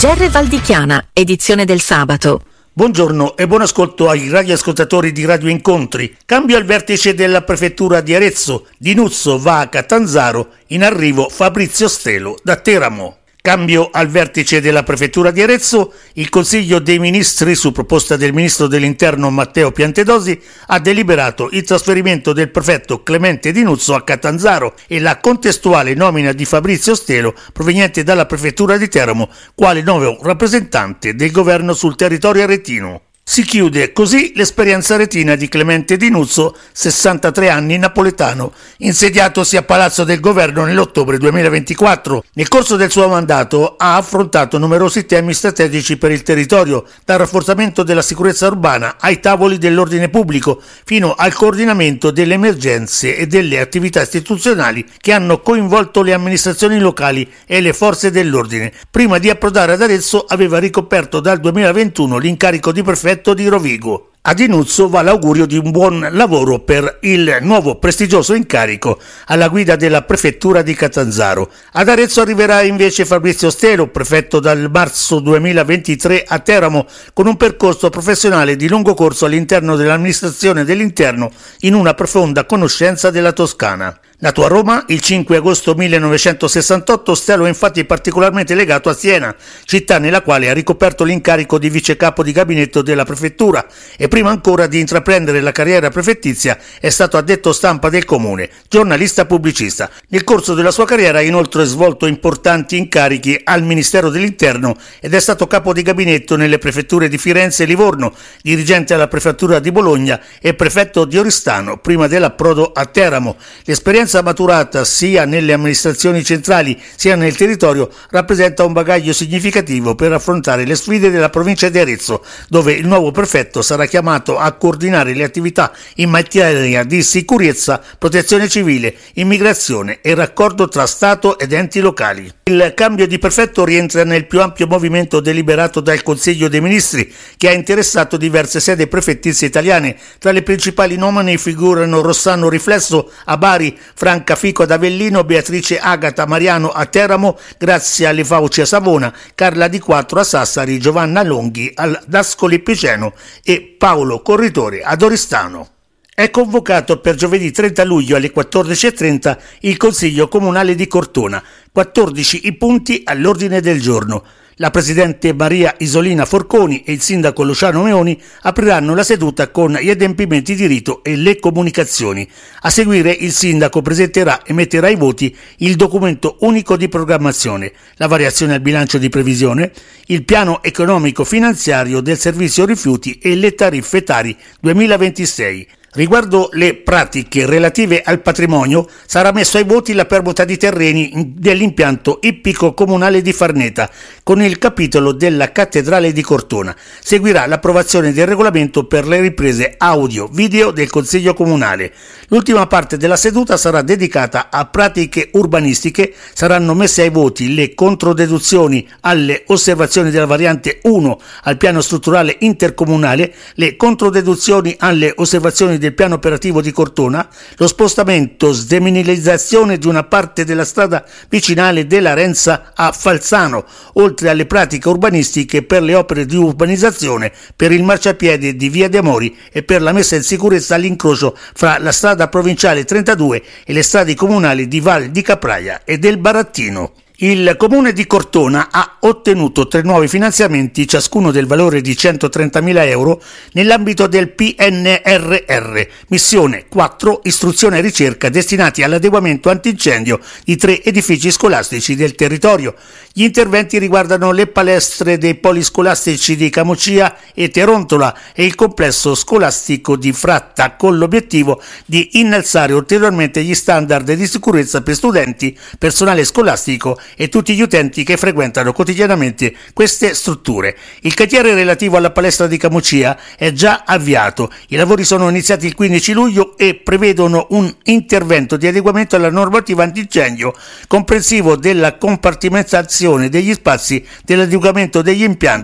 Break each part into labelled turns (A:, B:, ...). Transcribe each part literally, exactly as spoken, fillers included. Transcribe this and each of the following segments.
A: G R Valdichiana, edizione del sabato.
B: Buongiorno e buon ascolto ai radioascoltatori di Radio Incontri. Cambio al vertice della prefettura di Arezzo. Di Nuzzo va a Catanzaro, in arrivo Fabrizio Stelo da Teramo. Cambio al vertice della prefettura di Arezzo. Il Consiglio dei Ministri, su proposta del Ministro dell'Interno Matteo Piantedosi, ha deliberato il trasferimento del prefetto Clemente Di Nuzzo a Catanzaro e la contestuale nomina di Fabrizio Stelo, proveniente dalla prefettura di Teramo, quale nuovo rappresentante del governo sul territorio aretino. Si chiude così l'esperienza aretina di Clemente Di Nuzzo, sessantatré anni, napoletano, insediatosi a Palazzo del Governo nell'ottobre duemilaventiquattro. Nel corso del suo mandato ha affrontato numerosi temi strategici per il territorio, dal rafforzamento della sicurezza urbana ai tavoli dell'ordine pubblico, fino al coordinamento delle emergenze e delle attività istituzionali che hanno coinvolto le amministrazioni locali e le forze dell'ordine. Prima di approdare ad Arezzo aveva ricoperto dal duemilaventuno l'incarico di prefetto di Rovigo. A Di Nuzzo va l'augurio di un buon lavoro per il nuovo prestigioso incarico alla guida della prefettura di Catanzaro. Ad Arezzo arriverà invece Fabrizio Stelo, prefetto dal marzo duemilaventitré a Teramo, con un percorso professionale di lungo corso all'interno dell'amministrazione dell'interno in una profonda conoscenza della Toscana. Nato a Roma il cinque agosto millenovecentosessantotto, Stelo è infatti particolarmente legato a Siena, città nella quale ha ricoperto l'incarico di vicecapo di gabinetto della prefettura e prima ancora di intraprendere la carriera prefettizia è stato addetto stampa del comune, giornalista pubblicista. Nel corso della sua carriera ha inoltre svolto importanti incarichi al Ministero dell'Interno ed è stato capo di gabinetto nelle prefetture di Firenze e Livorno, dirigente alla prefettura di Bologna e prefetto di Oristano prima dell'approdo a Teramo. L'esperienza maturata sia nelle amministrazioni centrali sia nel territorio rappresenta un bagaglio significativo per affrontare le sfide della provincia di Arezzo, dove il nuovo prefetto sarà chiamato a coordinare le attività in materia di sicurezza, protezione civile, immigrazione e raccordo tra Stato ed enti locali. Il cambio di prefetto rientra nel più ampio movimento deliberato dal Consiglio dei Ministri, che ha interessato diverse sedi prefettizie italiane. Tra le principali nomine figurano Rossano Riflesso a Bari, Franca Fico ad Avellino, Beatrice Agata Mariano a Teramo, Grazia Lefauci a Savona, Carla Di Quattro a Sassari, Giovanna Longhi ad Ascoli Piceno e Paolo Corritore ad Oristano. È convocato per giovedì trenta luglio alle quattordici e trenta il Consiglio Comunale di Cortona, quattordici i punti all'ordine del giorno. La presidente Maria Isolina Forconi e il sindaco Luciano Meoni apriranno la seduta con gli adempimenti di rito e le comunicazioni. A seguire il sindaco presenterà e metterà ai voti il documento unico di programmazione, la variazione al bilancio di previsione, il piano economico finanziario del servizio rifiuti e le tariffe Tari duemilaventisei. Riguardo le pratiche relative al patrimonio, sarà messo ai voti la permuta di terreni dell'impianto ippico comunale di Farneta con il capitolo della cattedrale di Cortona. Seguirà l'approvazione del regolamento per le riprese audio-video del Consiglio Comunale. L'ultima parte della seduta sarà dedicata a pratiche urbanistiche. Saranno messe ai voti le controdeduzioni alle osservazioni della variante uno al piano strutturale intercomunale, le controdeduzioni alle osservazioni del piano operativo di Cortona, lo spostamento sdeminializzazione di una parte della strada vicinale della Renza a Falzano, oltre alle pratiche urbanistiche per le opere di urbanizzazione, per il marciapiede di Via de Amori e per la messa in sicurezza all'incrocio fra la strada provinciale trentadue e le strade comunali di Val di Capraia e del Barattino. Il comune di Cortona ha ottenuto tre nuovi finanziamenti, ciascuno del valore di centotrentamila euro, nell'ambito del P N R R, missione quattro, istruzione e ricerca, destinati all'adeguamento antincendio di tre edifici scolastici del territorio. Gli interventi riguardano le palestre dei poli scolastici di Camucia e Terontola e il complesso scolastico di Fratta, con l'obiettivo di innalzare ulteriormente gli standard di sicurezza per studenti, personale scolastico e tutti gli utenti che frequentano quotidianamente queste strutture. Il cantiere relativo alla palestra di Camucia è già avviato. I lavori sono iniziati il quindici luglio e prevedono un intervento di adeguamento alla normativa antincendio, comprensivo della compartimentazione degli spazi, dell'adeguamento degli impianti,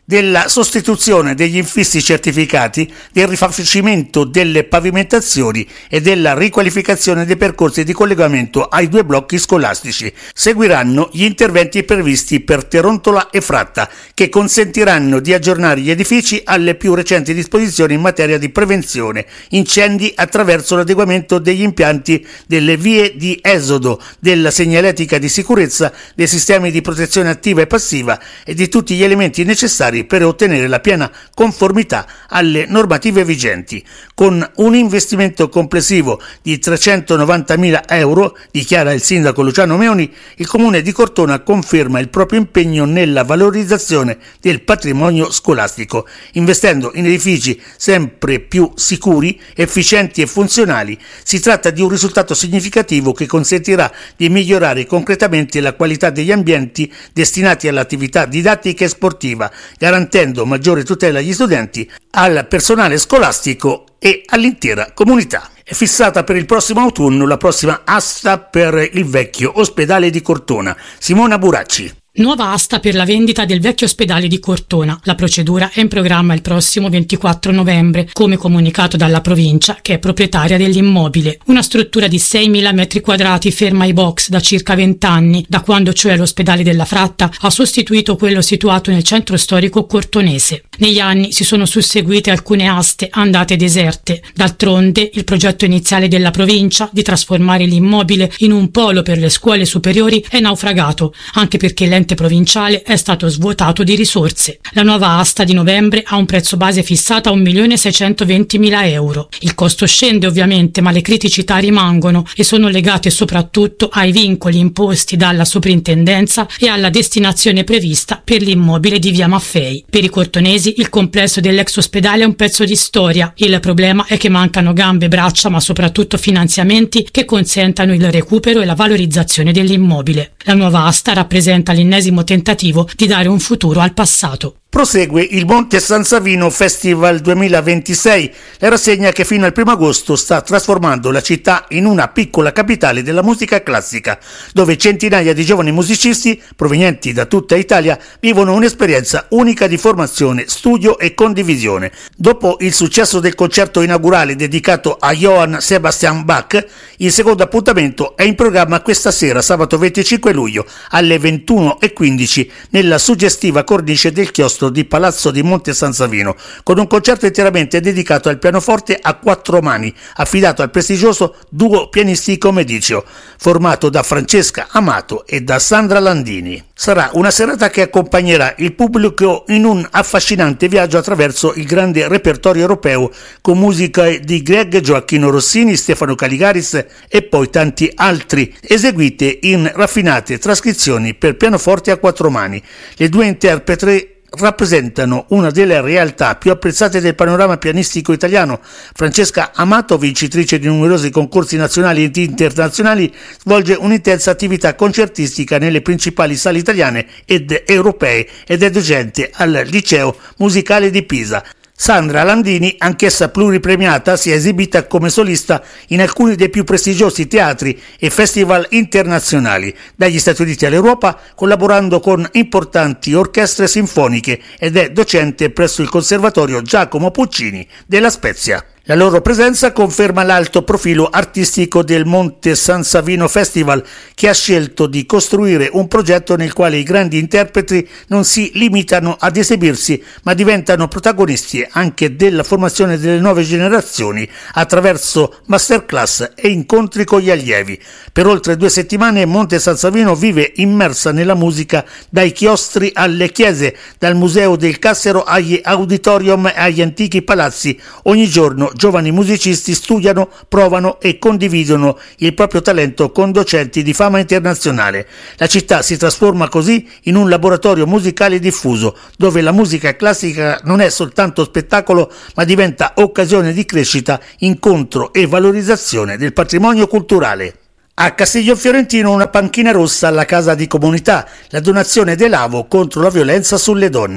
B: della sostituzione degli infissi certificati, del rifacimento delle pavimentazioni e della riqualificazione dei percorsi di collegamento ai due blocchi scolastici. Seguiranno gli interventi previsti per Terontola e Fratta, che consentiranno di aggiornare gli edifici alle più recenti disposizioni in materia di prevenzione incendi attraverso l'adeguamento degli impianti delle vie di esodo, della segnaletica di sicurezza, dei sistemi di protezione attiva e passiva e di tutti gli elementi necessari per ottenere la piena conformità alle normative vigenti. Con un investimento complessivo di trecentonovantamila euro, dichiara il sindaco Luciano Meoni, il comune di Cortona conferma il proprio impegno nella valorizzazione del patrimonio scolastico, investendo in edifici sempre più sicuri, efficienti e funzionali. Si tratta di un risultato significativo che consentirà di migliorare concretamente la qualità degli ambienti destinati all'attività didattica e sportiva, garantendo maggiore tutela agli studenti, al personale scolastico e all'intera comunità. È fissata per il prossimo autunno la prossima asta per il vecchio ospedale di Cortona. Simona Buracci.
C: Nuova asta per la vendita del vecchio ospedale di Cortona. La procedura è in programma il prossimo ventiquattro novembre, come comunicato dalla provincia, che è proprietaria dell'immobile. Una struttura di seimila metri quadrati ferma ai box da circa venti anni, da quando cioè l'ospedale della Fratta ha sostituito quello situato nel centro storico cortonese. Negli anni si sono susseguite alcune aste andate deserte. D'altronde, il progetto iniziale della provincia di trasformare l'immobile in un polo per le scuole superiori è naufragato, anche perché l'ente provinciale è stato svuotato di risorse. La nuova asta di novembre ha un prezzo base fissato a un milione seicentoventimila euro. Il costo scende ovviamente, ma le criticità rimangono e sono legate soprattutto ai vincoli imposti dalla soprintendenza e alla destinazione prevista per l'immobile di via Maffei. Per i cortonesi il complesso dell'ex ospedale è un pezzo di storia. Il problema è che mancano gambe e braccia, ma soprattutto finanziamenti che consentano il recupero e la valorizzazione dell'immobile. La nuova asta rappresenta l'ennesimo tentativo di dare un futuro al passato.
B: Prosegue il Monte San Savino Festival duemilaventisei, la rassegna che fino al primo agosto sta trasformando la città in una piccola capitale della musica classica, dove centinaia di giovani musicisti provenienti da tutta Italia vivono un'esperienza unica di formazione, studio e condivisione. Dopo il successo del concerto inaugurale dedicato a Johann Sebastian Bach, il secondo appuntamento è in programma questa sera, sabato venticinque luglio, alle ventuno e quindici, nella suggestiva cornice del chiostro di Palazzo di Monte San Savino, con un concerto interamente dedicato al pianoforte a quattro mani, affidato al prestigioso duo pianistico Mediceo, formato da Francesca Amato e da Sandra Landini. Sarà una serata che accompagnerà il pubblico in un affascinante viaggio attraverso il grande repertorio europeo, con musica di Greg Gioacchino Rossini, Stefano Caligaris e poi tanti altri, eseguite in raffinate trascrizioni per pianoforte a quattro mani. Le due interpreti rappresentano una delle realtà più apprezzate del panorama pianistico italiano. Francesca Amato, vincitrice di numerosi concorsi nazionali ed internazionali, svolge un'intensa attività concertistica nelle principali sale italiane ed europee ed è docente al Liceo Musicale di Pisa. Sandra Landini, anch'essa pluripremiata, si è esibita come solista in alcuni dei più prestigiosi teatri e festival internazionali, dagli Stati Uniti all'Europa, collaborando con importanti orchestre sinfoniche, ed è docente presso il Conservatorio Giacomo Puccini della Spezia. La loro presenza conferma l'alto profilo artistico del Monte San Savino Festival, che ha scelto di costruire un progetto nel quale i grandi interpreti non si limitano ad esibirsi, ma diventano protagonisti anche della formazione delle nuove generazioni attraverso masterclass e incontri con gli allievi. Per oltre due settimane Monte San Savino vive immersa nella musica, dai chiostri alle chiese, dal Museo del Cassero agli auditorium e agli antichi palazzi. Ogni giorno giovani musicisti studiano, provano e condividono il proprio talento con docenti di fama internazionale. La città si trasforma così in un laboratorio musicale diffuso, dove la musica classica non è soltanto spettacolo, ma diventa occasione di crescita, incontro e valorizzazione del patrimonio culturale. A Castiglio Fiorentino una panchina rossa alla casa di comunità, la donazione dell'A V O contro la violenza sulle donne.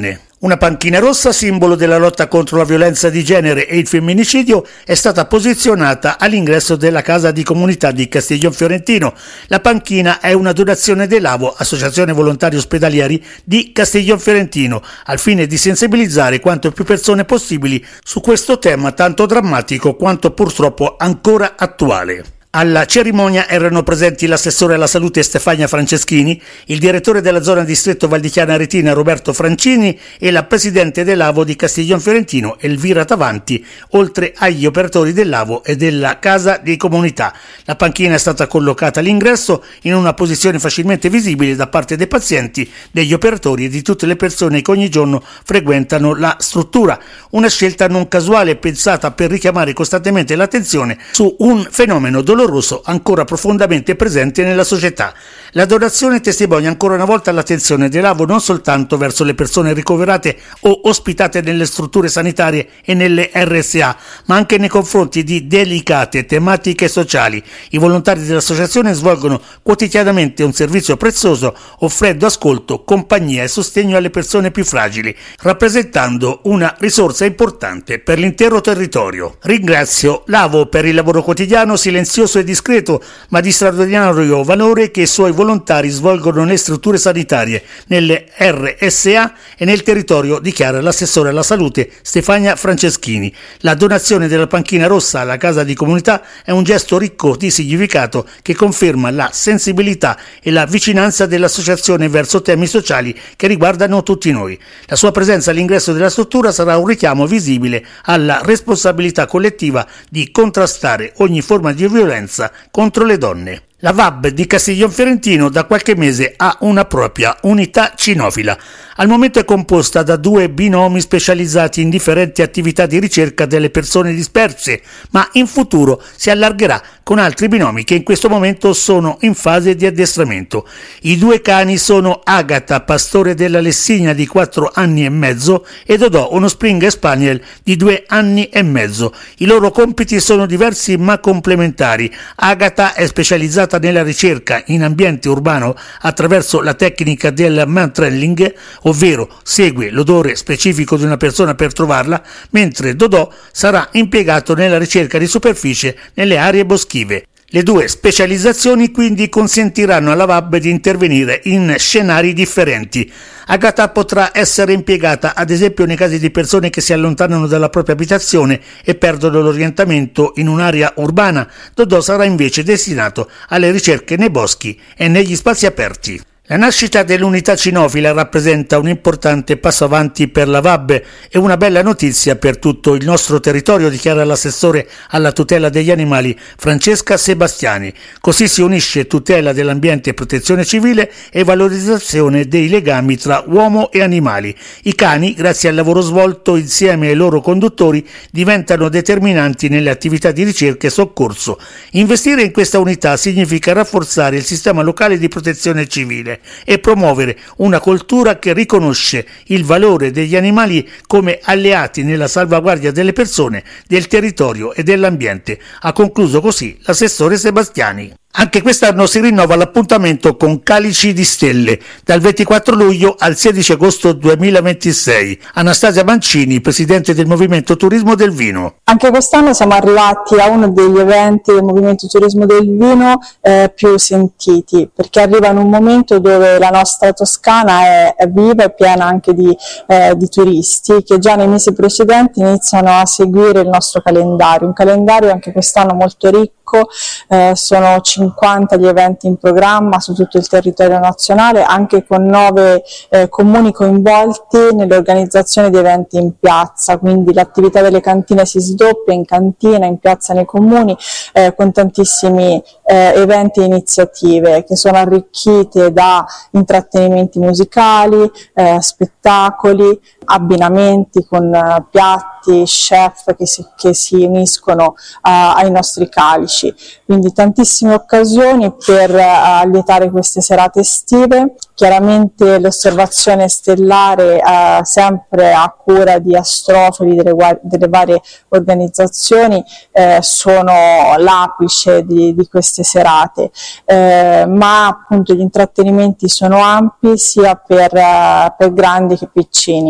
B: Una panchina rossa, simbolo della lotta contro la violenza di genere e il femminicidio, è stata posizionata all'ingresso della casa di comunità di Castiglion Fiorentino. La panchina è una donazione dell'A V O, Associazione Volontari Ospedalieri di Castiglion Fiorentino, al fine di sensibilizzare quanto più persone possibili su questo tema tanto drammatico quanto purtroppo ancora attuale. Alla cerimonia erano presenti l'assessore alla salute Stefania Franceschini, il direttore della zona distretto Val di Chiana Retina Roberto Francini e la presidente dell'A V O di Castiglion Fiorentino Elvira Tavanti, oltre agli operatori dell'A V O e della casa di comunità. La panchina è stata collocata all'ingresso in una posizione facilmente visibile da parte dei pazienti, degli operatori e di tutte le persone che ogni giorno frequentano la struttura. Una scelta non casuale pensata per richiamare costantemente l'attenzione su un fenomeno doloroso ancora profondamente presente nella società. La donazione testimonia ancora una volta l'attenzione dell'A V O non soltanto verso le persone ricoverate o ospitate nelle strutture sanitarie e nelle R S A, ma anche nei confronti di delicate tematiche sociali. I volontari dell'associazione svolgono quotidianamente un servizio prezioso, offrendo ascolto, compagnia e sostegno alle persone più fragili, rappresentando una risorsa importante per l'intero territorio. Ringrazio l'A V O per il lavoro quotidiano, silenzioso e discreto, ma di straordinario valore che i suoi volontari svolgono nelle strutture sanitarie, nelle R S A e nel territorio, dichiara l'assessore alla salute Stefania Franceschini. La donazione della panchina rossa alla casa di comunità è un gesto ricco di significato che conferma la sensibilità e la vicinanza dell'associazione verso temi sociali che riguardano tutti noi. La sua presenza all'ingresso della struttura sarà un richiamo visibile alla responsabilità collettiva di contrastare ogni forma di violenza contro le donne. La V A B di Castiglion Fiorentino da qualche mese ha una propria unità cinofila. Al momento è composta da due binomi specializzati in differenti attività di ricerca delle persone disperse, ma in futuro si allargherà con altri binomi che in questo momento sono in fase di addestramento. I due cani sono Agata, pastore della Lessigna di quattro anni e mezzo, e Dodò, uno Springer Spaniel di due anni e mezzo. I loro compiti sono diversi ma complementari. Agata è specializzata nella ricerca in ambiente urbano attraverso la tecnica del mantrailing, ovvero segue l'odore specifico di una persona per trovarla, mentre Dodò sarà impiegato nella ricerca di superficie nelle aree boschive. Le due specializzazioni quindi consentiranno alla V A B di intervenire in scenari differenti. Agata potrà essere impiegata ad esempio nei casi di persone che si allontanano dalla propria abitazione e perdono l'orientamento in un'area urbana. Dodò sarà invece destinato alle ricerche nei boschi e negli spazi aperti. La nascita dell'unità cinofila rappresenta un importante passo avanti per la V A B e una bella notizia per tutto il nostro territorio, dichiara l'assessore alla tutela degli animali Francesca Sebastiani. Così si unisce tutela dell'ambiente e protezione civile e valorizzazione dei legami tra uomo e animali. I cani, grazie al lavoro svolto insieme ai loro conduttori, diventano determinanti nelle attività di ricerca e soccorso. Investire in questa unità significa rafforzare il sistema locale di protezione civile e promuovere una cultura che riconosce il valore degli animali come alleati nella salvaguardia delle persone, del territorio e dell'ambiente, ha concluso così l'assessore Sebastiani. Anche quest'anno si rinnova l'appuntamento con Calici di Stelle dal ventiquattro luglio al sedici agosto duemilaventisei. Anastasia Mancini, presidente del Movimento Turismo del Vino.
D: Anche quest'anno siamo arrivati a uno degli eventi del Movimento Turismo del Vino eh, più sentiti, perché arriva in un momento dove la nostra Toscana è, è viva e piena anche di, eh, di turisti che già nei mesi precedenti iniziano a seguire il nostro calendario, un calendario anche quest'anno molto ricco, eh, sono cinquanta gli eventi in programma su tutto il territorio nazionale, anche con nove eh, comuni coinvolti nell'organizzazione di eventi in piazza, quindi l'attività delle cantine si sdoppia in cantina, in piazza nei comuni, eh, con tantissimi eh, eventi e iniziative che sono arricchite da intrattenimenti musicali, eh, spettacoli, abbinamenti con uh, piatti, chef che si, che si uniscono uh, ai nostri calici, quindi tantissime occasioni per uh, allietare queste serate estive. Chiaramente l'osservazione stellare uh, sempre a cura di astrofoli delle, delle varie organizzazioni eh, sono l'apice di, di queste serate, eh, ma appunto gli intrattenimenti sono ampi sia per, uh, per grandi che piccini.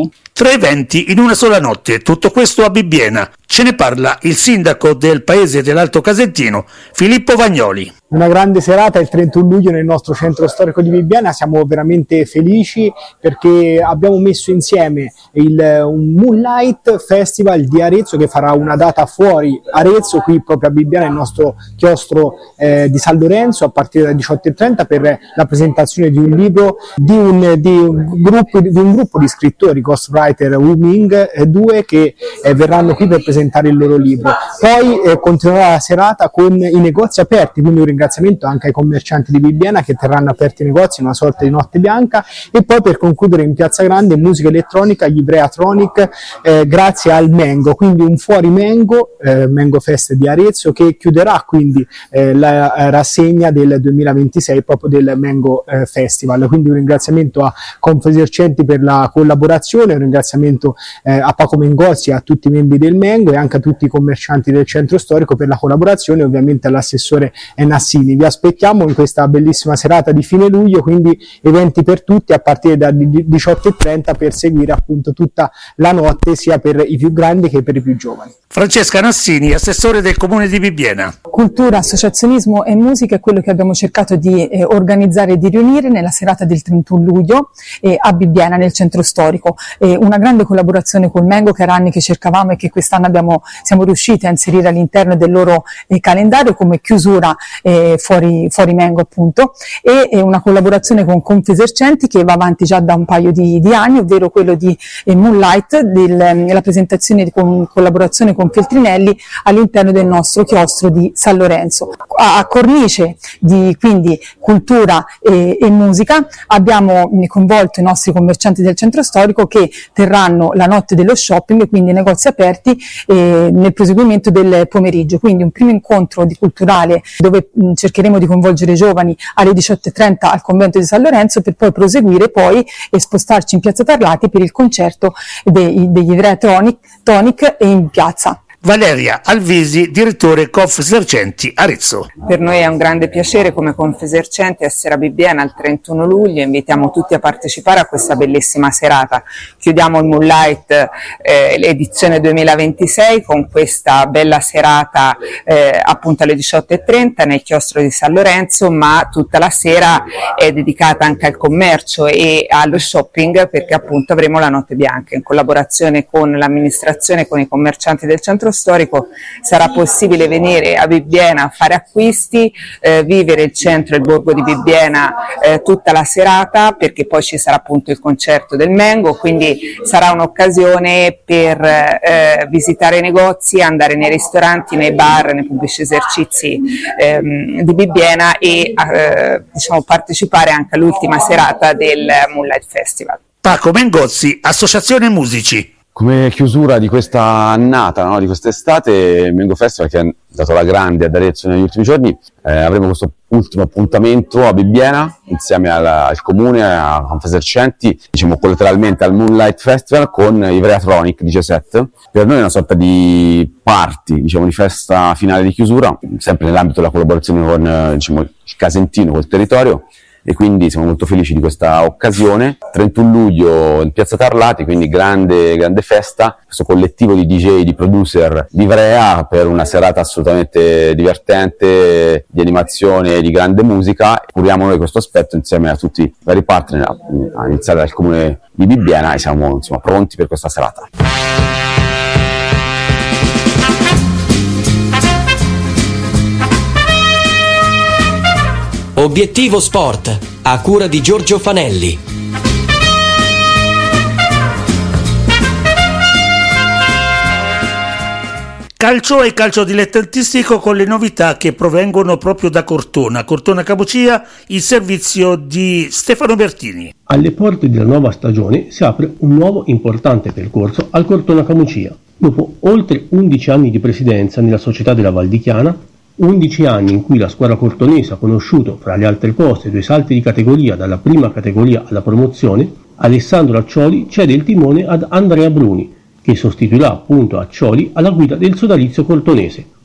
B: Tre eventi in una sola notte, tutto questo a Bibbiena. Ce ne parla il sindaco del paese dell'Alto Casentino, Filippo Vagnoli.
E: Una grande serata il trentuno luglio nel nostro centro storico di Bibbiena, siamo veramente felici perché abbiamo messo insieme il, un Moonlight Festival di Arezzo che farà una data fuori Arezzo, qui proprio a Bibbiena, il nostro chiostro eh, di San Lorenzo, a partire dalle diciotto e trenta per la presentazione di un libro di un, di un, gruppo, di, un gruppo di scrittori, Ghostwriter Wuming eh, due, che eh, verranno qui per presentare il loro libro. Poi eh, continuerà la serata con i negozi aperti, quindi un ringraziamento anche ai commercianti di Bibbiena che terranno aperti i negozi, una sorta di notte bianca, e poi per concludere in Piazza Grande musica elettronica, gli Ibreatronic, eh, grazie al Mengo, quindi un fuori Mengo, eh, Mengo Fest di Arezzo, che chiuderà quindi eh, la eh, rassegna del duemilaventisei proprio del Mengo eh, Festival. Quindi un ringraziamento a Confesercenti per la collaborazione, un ringraziamento eh, a Paco Mengozzi e a tutti i membri del Mengo e anche a tutti i commercianti del centro storico per la collaborazione, ovviamente all'assessore Nassini. Vi aspettiamo in questa bellissima serata di fine luglio, quindi eventi per tutti a partire dalle diciotto e trenta per seguire appunto tutta la notte sia per i più grandi che per i più giovani.
B: Francesca Nassini, assessore del comune di Bibbiena.
F: Cultura, associazionismo e musica è quello che abbiamo cercato di eh, organizzare e di riunire nella serata del trentuno luglio eh, a Bibbiena nel centro storico. Eh, una grande collaborazione col Mengo che era anni che cercavamo e che quest'anno abbiamo, siamo riusciti a inserire all'interno del loro eh, calendario come chiusura eh, fuori, fuori Mengo appunto, e eh, una collaborazione con Confesercenti che va avanti già da un paio di, di anni, ovvero quello di eh, Moonlight, del, la presentazione di con, collaborazione con Feltrinelli all'interno del nostro chiostro di San Lorenzo. A, a cornice di quindi cultura e, e musica abbiamo coinvolto i nostri commercianti del centro storico che terranno la notte dello shopping, quindi negozi aperti eh, nel proseguimento del pomeriggio, quindi un primo incontro di culturale dove mh, cercheremo di coinvolgere i giovani alle diciotto e trenta al convento di San Lorenzo per poi proseguire poi e spostarci in piazza Tarlati per il concerto dei, degli Ibreatronic Tonic e in piazza.
B: Valeria Alvisi, direttore Confesercenti Arezzo.
G: Per noi è un grande piacere come Confesercenti essere a Bibbiena il trentuno luglio, invitiamo tutti a partecipare a questa bellissima serata. Chiudiamo il Moonlight eh, l'edizione duemilaventisei con questa bella serata eh, appunto alle diciotto e trenta nel chiostro di San Lorenzo, ma tutta la sera è dedicata anche al commercio e allo shopping perché appunto avremo la notte bianca in collaborazione con l'amministrazione e con i commercianti del centro storico. Sarà possibile venire a Bibbiena a fare acquisti, eh, vivere il centro e il borgo di Bibbiena eh, tutta la serata, perché poi ci sarà appunto il concerto del Mengo, quindi sarà un'occasione per eh, visitare i negozi, andare nei ristoranti, nei bar, nei pubblici esercizi ehm, di Bibbiena e eh, diciamo partecipare anche all'ultima serata del Moonlight Festival.
B: Paco Mengozzi, Associazione Musici.
H: Come chiusura di questa annata, no, di quest'estate, Mengo Festival, che ha dato la grande ad Arezzo negli ultimi giorni, eh, avremo questo ultimo appuntamento a Bibbiena insieme al, al comune, a Confesercenti, diciamo collateralmente al Moonlight Festival con Ibreatronic D J set. Per noi è una sorta di party, diciamo di festa finale di chiusura, sempre nell'ambito della collaborazione con diciamo, il Casentino, col territorio. E quindi siamo molto felici di questa occasione. trentuno luglio in piazza Tarlati, quindi grande, grande festa, questo collettivo di D J, di producer di Ivrea per una serata assolutamente divertente, di animazione e di grande musica. Curiamo noi questo aspetto insieme a tutti i vari partner, a iniziare dal comune di Bibbiena, e siamo insomma pronti per questa serata.
I: Obiettivo Sport, a cura di Giorgio Fanelli.
B: Calcio e calcio dilettantistico con le novità che provengono proprio da Cortona. Cortona Cabucia, il servizio di Stefano Bertini.
J: Alle porte della nuova stagione si apre un nuovo importante percorso al Cortona Cabucia. Dopo oltre undici anni di presidenza nella società della Val di Chiana, undici anni in cui la squadra cortonese ha conosciuto, fra le altre cose, due salti di categoria dalla prima categoria alla promozione, Alessandro Accioli cede il timone ad Andrea Bruni, che sostituirà appunto Accioli alla guida del sodalizio cortonese,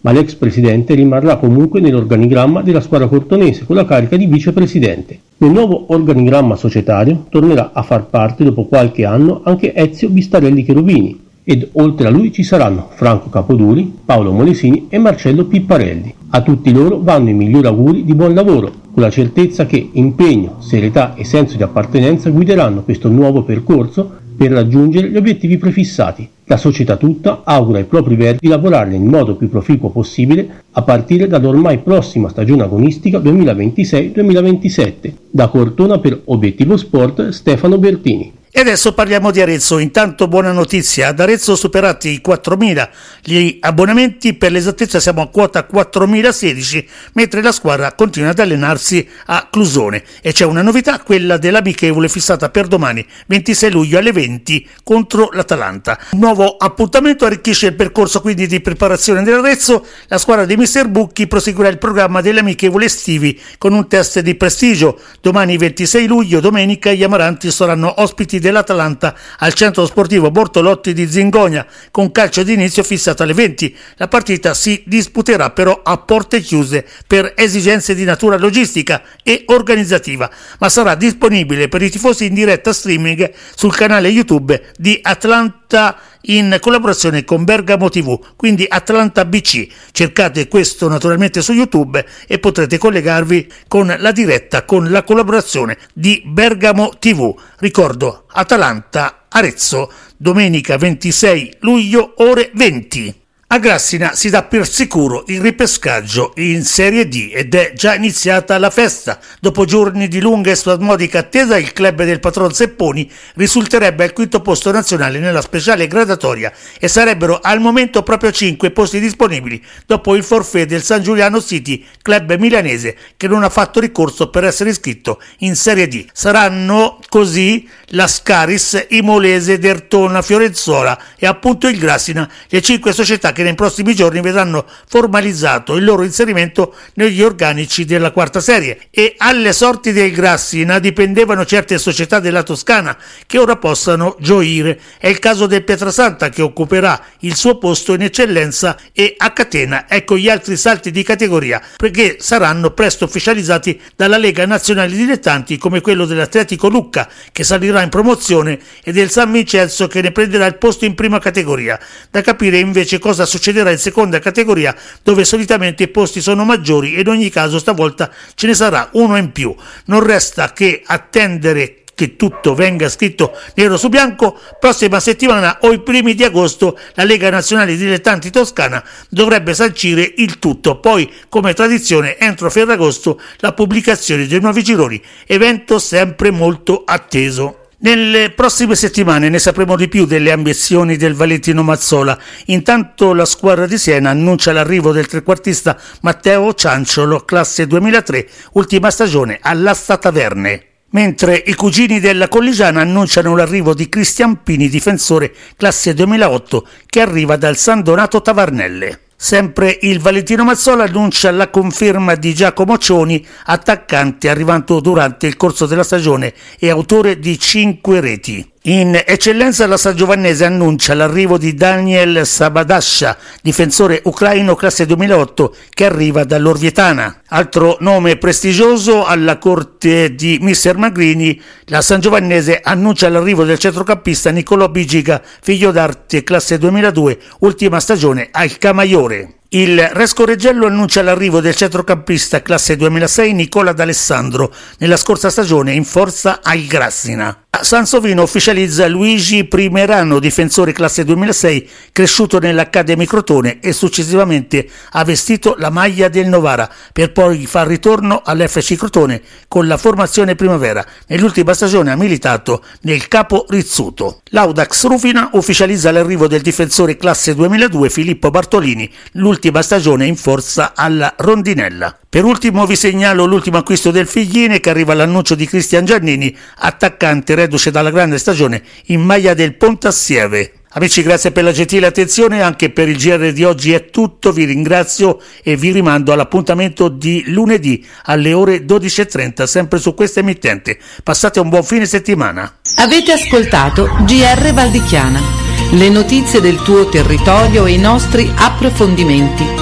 J: ma l'ex presidente rimarrà comunque nell'organigramma della squadra cortonese con la carica di vicepresidente. Nel nuovo organigramma societario tornerà a far parte dopo qualche anno anche Ezio Bistarelli Cherubini ed oltre a lui ci saranno Franco Capoduri, Paolo Molesini e Marcello Pipparelli. A tutti loro vanno i migliori auguri di buon lavoro, con la certezza che impegno, serietà e senso di appartenenza guideranno questo nuovo percorso per raggiungere gli obiettivi prefissati. La società tutta augura ai propri verdi di lavorare nel modo più proficuo possibile a partire dall'ormai prossima stagione agonistica duemilaventisei duemilaventisette. Da Cortona per Obiettivo Sport, Stefano Bertini.
B: E adesso parliamo di Arezzo. Intanto buona notizia, ad Arezzo superati i quattromila gli abbonamenti, per l'esattezza siamo a quota quattromilasedici, mentre la squadra continua ad allenarsi a Clusone e c'è una novità, quella dell'amichevole fissata per domani ventisei luglio alle venti contro l'Atalanta. Un nuovo appuntamento arricchisce il percorso quindi di preparazione dell'Arezzo. La squadra di mister Bucchi proseguirà il programma delle amichevoli estivi con un test di prestigio. Domani ventisei luglio, domenica, gli amaranti saranno ospiti dell'Atalanta al centro sportivo Bortolotti di Zingonia con calcio d'inizio fissato alle venti. La partita si disputerà però a porte chiuse per esigenze di natura logistica e organizzativa, ma sarà disponibile per i tifosi in diretta streaming sul canale YouTube di Atlanta in collaborazione con Bergamo tivù, quindi Atlanta B C. Cercate questo naturalmente su YouTube e potrete collegarvi con la diretta con la collaborazione di Bergamo tivù. Ricordo, Atalanta Arezzo, domenica ventisei luglio ore venti. A Grassina si dà per sicuro il ripescaggio in Serie D ed è già iniziata la festa. Dopo giorni di lunga e spasmodica attesa, il club del patron Sepponi risulterebbe al quinto posto nazionale nella speciale gradatoria e sarebbero al momento proprio cinque posti disponibili dopo il forfait del San Giuliano City, club milanese, che non ha fatto ricorso per essere iscritto in Serie D. Saranno così la Scaris, Imolese, Dertona, Fiorenzuola e appunto il Grassina, le cinque società che nei prossimi giorni vedranno formalizzato il loro inserimento negli organici della quarta serie. E alle sorti del Grassina dipendevano certe società della Toscana che ora possano gioire. È il caso del Pietrasanta, che occuperà il suo posto in eccellenza, e a catena ecco gli altri salti di categoria, perché saranno presto ufficializzati dalla Lega Nazionale Dilettanti, come quello dell'Atletico Lucca, che salirà in promozione, e del San Vincenzo, che ne prenderà il posto in prima categoria. Da capire invece cosa succederà in seconda categoria, dove solitamente i posti sono maggiori e in ogni caso stavolta ce ne sarà uno in più. Non resta che attendere che tutto venga scritto nero su bianco. Prossima settimana o i primi di agosto la Lega Nazionale Dilettanti Toscana dovrebbe sancire il tutto, poi come tradizione entro Ferragosto la pubblicazione dei nuovi gironi, evento sempre molto atteso. Nelle prossime settimane ne sapremo di più delle ambizioni del Valentino Mazzola. Intanto la squadra di Siena annuncia l'arrivo del trequartista Matteo Cianciolo, classe duemilatré, ultima stagione all'Asta Taverne. Mentre i cugini della Colligiana annunciano l'arrivo di Cristian Pini, difensore classe duemilaotto, che arriva dal San Donato Tavarnelle. Sempre il Valentino Mazzola annuncia la conferma di Giacomo Cioni, attaccante arrivato durante il corso della stagione e autore di cinque reti. In eccellenza la Sangiovannese annuncia l'arrivo di Daniel Sabadascia, difensore ucraino classe duemilaotto, che arriva dall'Orvietana. Altro nome prestigioso alla corte di mister Magrini, la Sangiovannese annuncia l'arrivo del centrocampista Nicolò Bigiga, figlio d'arte classe duemiladue, ultima stagione al Camaiore. Il Rescoreggello annuncia l'arrivo del centrocampista classe duemilasei Nicola D'Alessandro, nella scorsa stagione in forza al Grassina. A Sansovino ufficializza Luigi Primerano, difensore classe duemilasei, cresciuto nell'Academy Crotone e successivamente ha vestito la maglia del Novara, per poi far ritorno all'F C Crotone con la formazione primavera. Nell'ultima stagione ha militato nel Capo Rizzuto. L'Audax Rufina ufficializza l'arrivo del difensore classe duemiladue Filippo Bartolini, l'ultima stagione in forza alla Rondinella. Per ultimo vi segnalo l'ultimo acquisto del Figline, che arriva all'annuncio di Cristian Giannini, attaccante reduce dalla grande stagione in maglia del Pontassieve. Amici, grazie per la gentile attenzione, anche per il G R di oggi è tutto, vi ringrazio e vi rimando all'appuntamento di lunedì alle ore dodici e trenta, sempre su questa emittente. Passate un buon fine settimana.
A: Avete ascoltato G R Valdichiana, le notizie del tuo territorio e i nostri approfondimenti.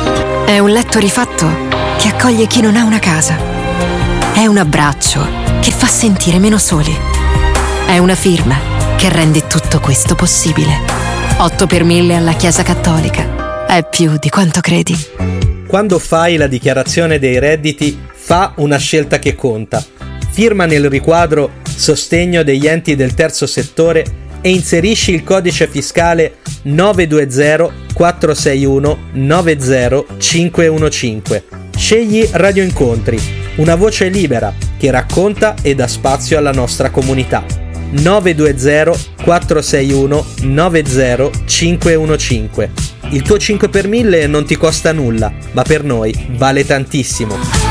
K: È un letto rifatto che accoglie chi non ha una casa. È un abbraccio che fa sentire meno soli. È una firma che rende tutto questo possibile. otto per mille alla Chiesa Cattolica. È più di quanto credi.
L: Quando fai la dichiarazione dei redditi, fa una scelta che conta. Firma nel riquadro Sostegno degli enti del terzo settore e inserisci il codice fiscale nove due zero quattro sei uno nove zero cinque uno cinque. Scegli Radio Incontri, una voce libera che racconta e dà spazio alla nostra comunità. nove due zero quattro sei uno nove zero cinque uno cinque. Il tuo cinque per mille non ti costa nulla, ma per noi vale tantissimo.